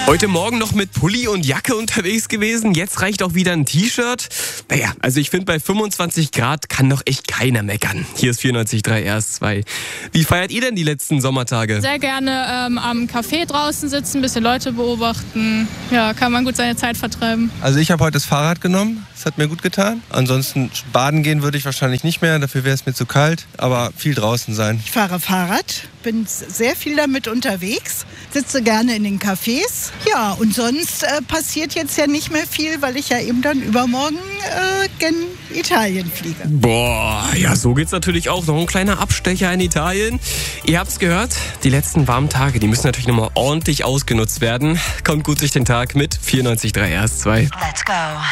Heute Morgen noch mit Pulli und Jacke unterwegs gewesen. Jetzt reicht auch wieder ein T-Shirt. Naja, also ich finde, bei 25 Grad kann doch echt keiner meckern. Hier ist 94.3 RS2. Wie feiert ihr denn die letzten Sommertage? Sehr gerne am Café draußen sitzen, ein bisschen Leute beobachten. Ja, kann man gut seine Zeit vertreiben. Also ich habe heute das Fahrrad genommen. Das hat mir gut getan. Ansonsten baden gehen würde ich wahrscheinlich nicht mehr. Dafür wäre es mir zu kalt. Aber viel draußen sein. Ich fahre Fahrrad, bin sehr viel damit unterwegs, sitze gerne in den Cafés. Ja, und sonst passiert jetzt ja nicht mehr viel, weil ich ja eben dann übermorgen gen Italien fliege. Boah, ja, so geht's natürlich auch. Noch ein kleiner Abstecher in Italien. Ihr habt's gehört, die letzten warmen Tage, die müssen natürlich nochmal ordentlich ausgenutzt werden. Kommt gut durch den Tag mit 94.3 RS2. Let's go.